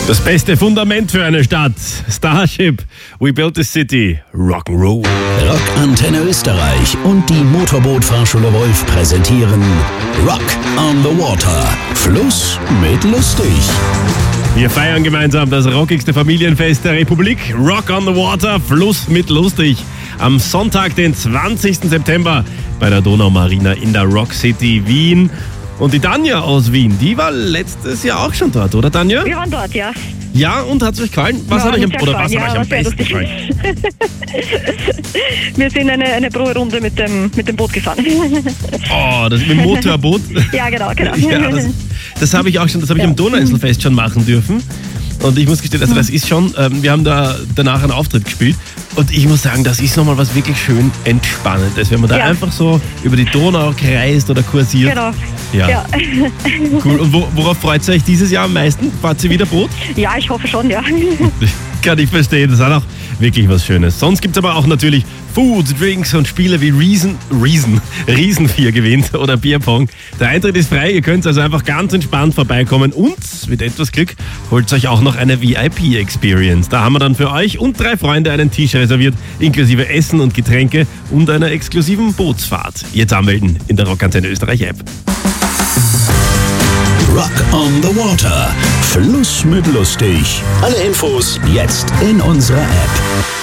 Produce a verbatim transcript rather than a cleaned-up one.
Das beste Fundament für eine Stadt. Starship, We Built the City, Rock'n'Roll. Rock Antenne Österreich und die Motorboot-Fahrschule Wolf präsentieren Rock on the Water. Fluss mit lustig. Wir feiern gemeinsam das rockigste Familienfest der Republik. Rock on the Water, Fluss mit lustig. Am Sonntag, den zwanzigsten September bei der Donaumarina in der Rock City Wien. Und die Tanja aus Wien, die war letztes Jahr auch schon dort, oder Tanja? Wir waren dort, ja. Ja, und hat es euch gefallen? Was Ja, hat euch am, sehr oder was gefallen. hat euch Ja, am war sehr besten gefallen? Wir sind eine, eine Proberunde mit dem, mit dem Boot gefahren. Oh, das mit dem Motorboot. Ja, genau, genau. Ja, das das habe ich auch schon, das habe ich Ja. am Donauinselfest schon machen dürfen. Und ich muss gestehen, also das ist schon, ähm, wir haben da danach einen Auftritt gespielt und ich muss sagen, das ist nochmal was wirklich schön Entspannendes, wenn man da Ja. einfach so über die Donau kreist oder kursiert. Genau. Ja, Ja. cool. Und wo, worauf freut ihr euch dieses Jahr am meisten? Fahrt ihr wieder Boot? Ja, ich hoffe schon, ja. Kann ich verstehen, das hat auch wirklich was Schönes. Sonst gibt es aber auch natürlich Food, Drinks und Spiele wie Reason, Reason, Riesen vier gewinnt oder Bierpong. Der Eintritt ist frei, ihr könnt also einfach ganz entspannt vorbeikommen und mit etwas Glück holt euch auch noch eine V I P-Experience. Da haben wir dann für euch und drei Freunde einen Tisch reserviert, inklusive Essen und Getränke und einer exklusiven Bootsfahrt. Jetzt anmelden in der Rock Antenne Österreich App. Rock on the Water. Fluss mit lustig. Alle Infos jetzt in unserer App.